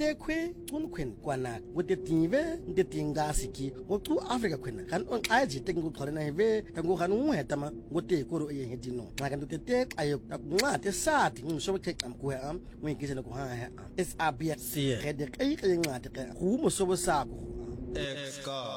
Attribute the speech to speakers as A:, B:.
A: te kwe un kwen kwana wote tinve nte tinga siki wotu Africa kwena kan on aji te ngu khole na heve ngu kan un hetama wote koro ye hedino ngakan te ayo ngwa te sati ngso ke am ko am wen kise na ko ha es abia
B: See it.
A: Rede kai kai ngwa te ku mo so sa ko
B: Ex